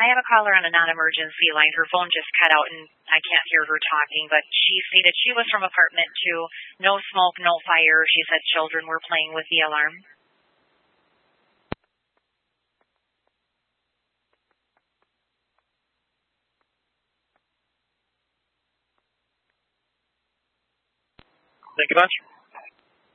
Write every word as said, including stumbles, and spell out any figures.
I have a caller on a non-emergency line. Her phone just cut out and I can't hear her talking, but she stated she was from apartment two. No smoke, no fire. She said children were playing with the alarm. Thank you much.